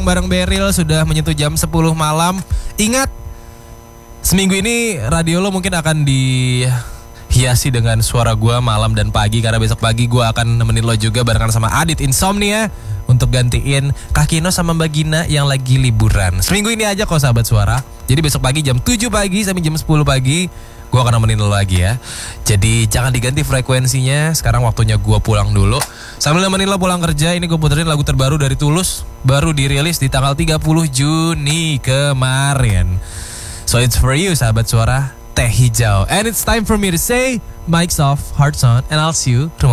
bareng Beril sudah menyentuh jam 10 malam. Ingat, seminggu ini radio lo mungkin akan dihiasi dengan suara gue malam dan pagi. Karena besok pagi gue akan nemenin lo juga barengan sama Adit Insomnia untuk gantiin Kak Kino sama Mbak Gina yang lagi liburan. Seminggu ini aja kok sahabat suara. Jadi besok pagi jam 7 pagi sampai jam 10 pagi gue akan nemenin lo lagi ya. Jadi jangan diganti frekuensinya. Sekarang waktunya gue pulang dulu. Sambil nemenin lo pulang kerja, ini gue puterin lagu terbaru dari Tulus. Baru dirilis di tanggal 30 Juni kemarin. So it's for you sahabat suara, Teh Hijau. And it's time for me to say, mics off, hearts on, and I'll see you tomorrow.